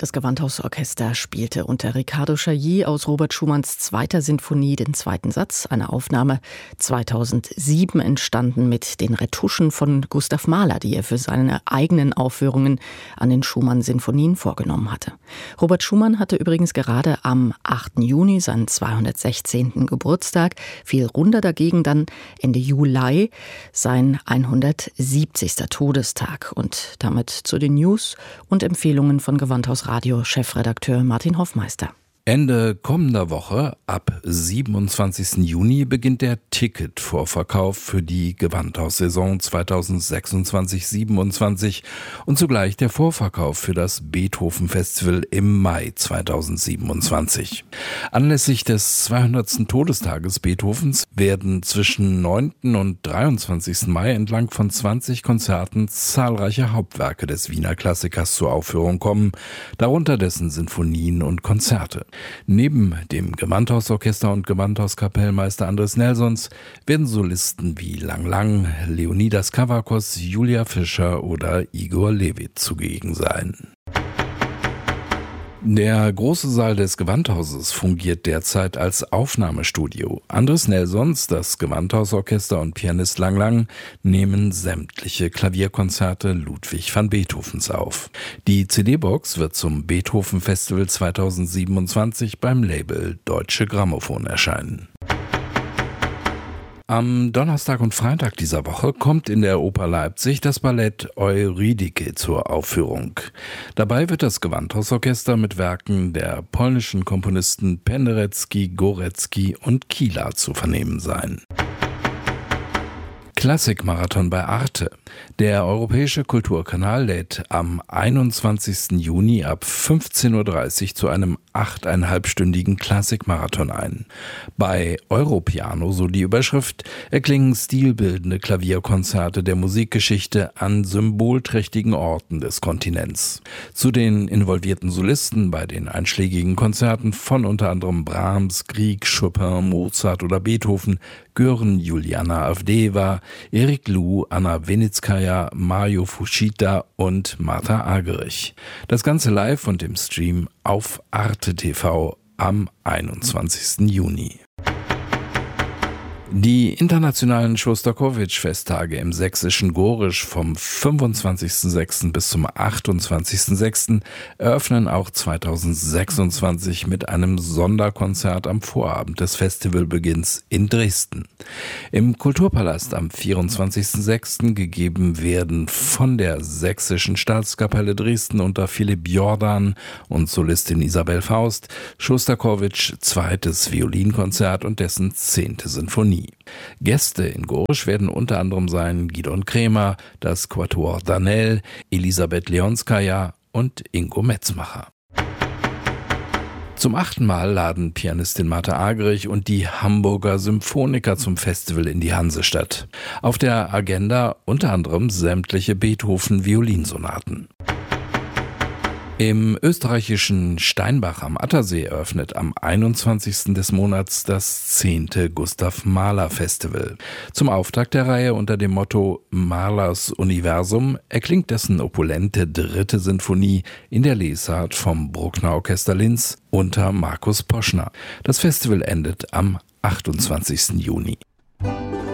Das Gewandhausorchester spielte unter Riccardo Chailly aus Robert Schumanns 2. Sinfonie den 2. Satz, eine Aufnahme 2007 entstanden mit den Retuschen von Gustav Mahler, die er für seine eigenen Aufführungen an den Schumann-Sinfonien vorgenommen hatte. Robert Schumann hatte übrigens gerade am 8. Juni seinen 216. Geburtstag, viel runder dagegen dann Ende Juli sein 170. Todestag. Und damit zu den News und Empfehlungen von Gewandhaus-Radio-Chefredakteur Martin Hoffmeister. Ende kommender Woche, ab 27. Juni, beginnt der Ticketvorverkauf für die Gewandhaus-Saison 2026/27 und zugleich der Vorverkauf für das Beethoven-Festival im Mai 2027. Anlässlich des 200. Todestages Beethovens werden zwischen 9. und 23. Mai entlang von 20 Konzerten zahlreiche Hauptwerke des Wiener Klassikers zur Aufführung kommen, darunter dessen Sinfonien und Konzerte. Neben dem Gewandhausorchester und Gewandhauskapellmeister Andres Nelsons werden Solisten wie Lang Lang, Leonidas Kavakos, Julia Fischer oder Igor Levit zugegen sein. Der große Saal des Gewandhauses fungiert derzeit als Aufnahmestudio. Andres Nelsons, das Gewandhausorchester und Pianist Lang Lang nehmen sämtliche Klavierkonzerte Ludwig van Beethovens auf. Die CD-Box wird zum Beethoven-Festival 2027 beim Label Deutsche Grammophon erscheinen. Am Donnerstag und Freitag dieser Woche kommt in der Oper Leipzig das Ballett Eurydike zur Aufführung. Dabei wird das Gewandhausorchester mit Werken der polnischen Komponisten Penderecki, Górecki und Kielar zu vernehmen sein. Klassikmarathon bei Arte. Der Europäische Kulturkanal lädt am 21. Juni ab 15.30 Uhr zu einem 8,5-stündigen Klassikmarathon ein. Bei Europiano, so die Überschrift, erklingen stilbildende Klavierkonzerte der Musikgeschichte an symbolträchtigen Orten des Kontinents. Zu den involvierten Solisten bei den einschlägigen Konzerten von unter anderem Brahms, Grieg, Chopin, Mozart oder Beethoven gehören Juliana Avdeeva, Erik Lu, Anna Wenitskaya, Mario Fuchita und Martha Argerich. Das Ganze live und im Stream auf Arte TV am 21. Juni. Die internationalen Schostakowitsch-Festtage im sächsischen Gorisch vom 25.06. bis zum 28.06. eröffnen auch 2026 mit einem Sonderkonzert am Vorabend des Festivalbeginns in Dresden. Im Kulturpalast am 24.06. gegeben werden von der Sächsischen Staatskapelle Dresden unter Philipp Jordan und Solistin Isabel Faust Schostakowitsch zweites Violinkonzert und dessen 10. Sinfonie. Gäste in Gorisch werden unter anderem sein Gidon Kremer, das Quatuor Danell, Elisabeth Leonskaya und Ingo Metzmacher. Zum 8. Mal laden Pianistin Martha Argerich und die Hamburger Symphoniker zum Festival in die Hansestadt. Auf der Agenda unter anderem sämtliche Beethoven-Violinsonaten. Im österreichischen Steinbach am Attersee eröffnet am 21. des Monats das 10. Gustav Mahler Festival. Zum Auftakt der Reihe unter dem Motto Mahlers Universum erklingt dessen opulente 3. Sinfonie in der Lesart vom Bruckner Orchester Linz unter Markus Poschner. Das Festival endet am 28. Juni.